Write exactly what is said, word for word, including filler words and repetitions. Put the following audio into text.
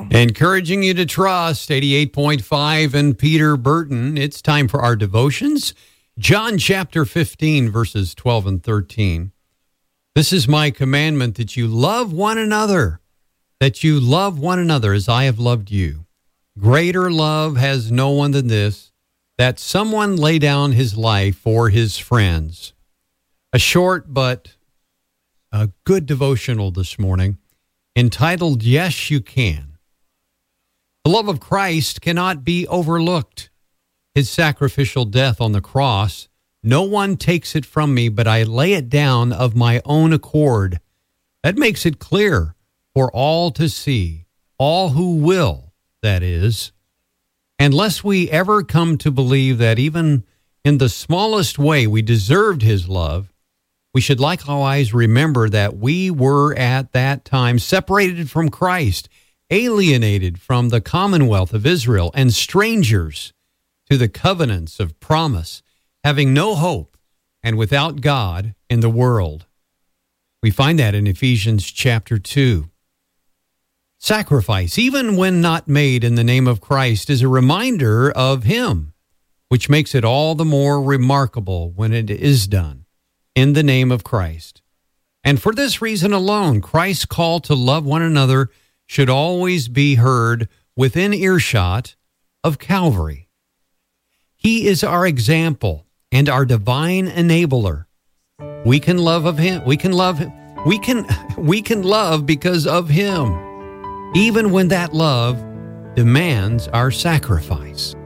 Encouraging you to trust eighty-eight point five and Peter Burton. It's time for our devotions. John chapter fifteen, verses twelve and thirteen. This is my commandment, that you love one another, that you love one another as I have loved you. Greater love has no one than this, that someone lay down his life for his friends. A short but a good devotional this morning, entitled, Yes, You Can. The love of Christ cannot be overlooked. His sacrificial death on the cross, no one takes it from me, but I lay it down of my own accord. That makes it clear for all to see, all who will, that is. Unless we ever come to believe that even in the smallest way we deserved his love, we should likewise remember that we were at that time separated from Christ, alienated from the commonwealth of Israel, and strangers to the covenants of promise, having no hope and without God in the world. We find that in Ephesians chapter two. Sacrifice, even when not made in the name of Christ, is a reminder of him, which makes it all the more remarkable when it is done in the name of Christ. And for this reason alone, Christ's call to love one another should always be heard within earshot of Calvary. He is our example and our divine enabler. We can love of him. We can love him. We can, we can love because of him, even when that love demands our sacrifice.